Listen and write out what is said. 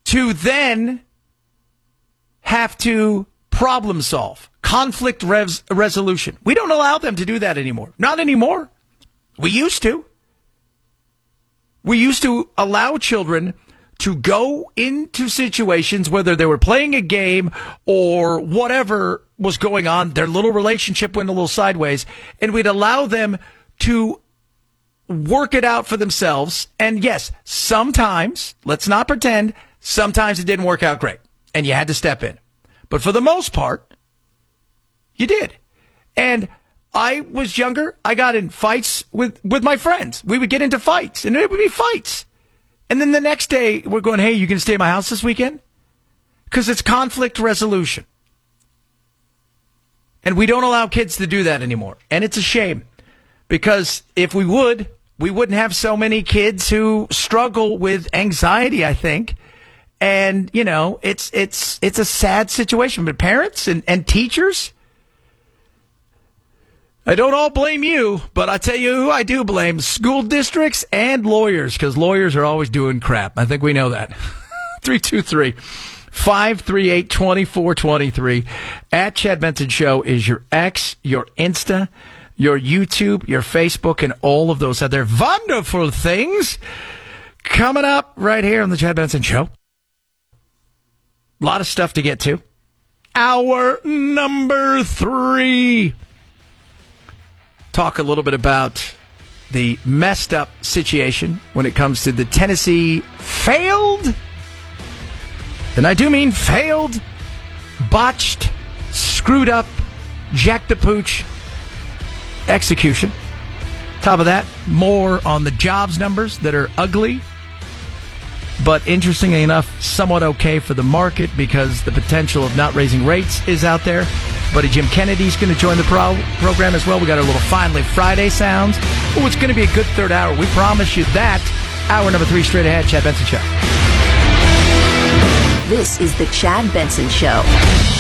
to then have to problem solve, conflict resolution. We don't allow them to do that anymore. Not anymore. We used to. We used to allow children to go into situations, whether they were playing a game or whatever was going on, their little relationship went a little sideways, and we'd allow them to work it out for themselves. And yes, sometimes, let's not pretend, sometimes it didn't work out great, and you had to step in. But for the most part, you did. And I was younger. I got in fights with my friends. We would get into fights, and it would be fights. And then the next day, we're going, hey, you going to stay at my house this weekend? Because it's conflict resolution. And we don't allow kids to do that anymore. And it's a shame. Because if we would, we wouldn't have so many kids who struggle with anxiety, I think. And, you know, it's a sad situation. But parents and teachers, I don't all blame you, but I tell you who I do blame: school districts and lawyers, because lawyers are always doing crap. I think we know that. 323-538-2423. At Chad Benson Show is your X, your Insta, your YouTube, your Facebook, and all of those other wonderful things coming up right here on the Chad Benson Show. A lot of stuff to get to. Hour number 3. Talk a little bit about the messed up situation when it comes to the Tennessee failed, and I do mean failed, botched, screwed up, Jack the Pooch execution. Top of that, more on the jobs numbers that are ugly, but interestingly enough, somewhat okay for the market because the potential of not raising rates is out there. Buddy Jim Kennedy's going to join the program as well. We got our little Finally Friday sounds. Oh, it's going to be a good third hour. We promise you that. Hour number 3 straight ahead. Chad Benson Show. This is the Chad Benson Show.